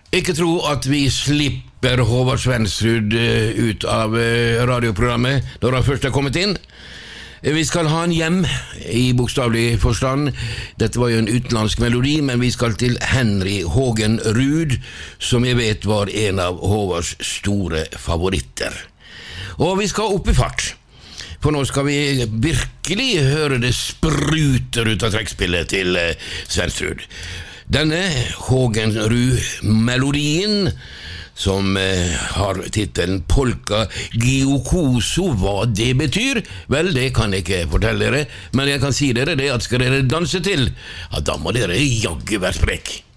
Ikke tro at vi slipper Håvard Svensrud ut av radioprogrammet når han først har kommet inn. Vi skal ha han hjem i bokstavelig forstand. Dette var jo en utenlandsk melodi, men vi skal til Henry Hågen Ruud, som jeg vet var en av Håvards store favoritter. Og vi skal opp i fart, for nå skal vi virkelig høre det spruter ut av trekkspillet til Svensrud. Denne Hågen Ruud-melodien, som har titelen Polka Giocoso, hva det betyr? Vel, det kan jeg ikke fortelle dere, men jeg kan si dere det at skal dere danse til, ja, da må dere jaggu være sprekk.